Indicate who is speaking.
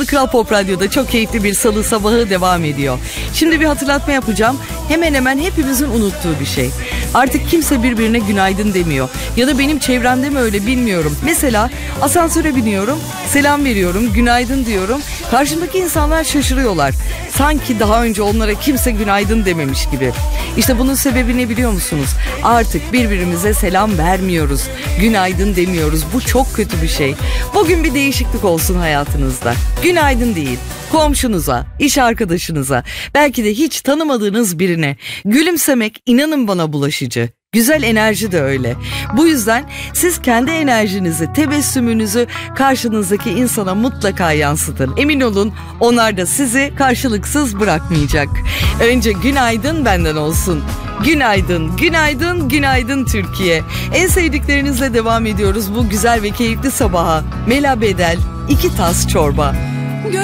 Speaker 1: Kral Pop Radyo'da çok keyifli bir salı sabahı devam ediyor. Şimdi bir hatırlatma yapacağım. Hemen hemen hepimizin unuttuğu bir şey. Artık kimse birbirine günaydın demiyor. Ya da benim çevremde mi öyle bilmiyorum. Mesela asansöre biniyorum, selam veriyorum, günaydın diyorum. Karşımdaki insanlar şaşırıyorlar. Sanki daha önce onlara kimse günaydın dememiş gibi. İşte bunun sebebi ne biliyor musunuz? Artık birbirimize selam vermiyoruz. Günaydın demiyoruz. Bu çok kötü bir şey. Bugün bir değişiklik olsun hayatınızda. Günaydın değil, komşunuza, iş arkadaşınıza, belki de hiç tanımadığınız birine. Gülümsemek inanın bana bulaşıcı. Güzel enerji de öyle. Bu yüzden siz kendi enerjinizi, tebessümünüzü karşınızdaki insana mutlaka yansıtın. Emin olun onlar da sizi karşılıksız bırakmayacak. Önce günaydın benden olsun. Günaydın, günaydın, günaydın Türkiye. En sevdiklerinizle devam ediyoruz bu güzel ve keyifli sabaha. Mela Bedel, 2 tas çorba.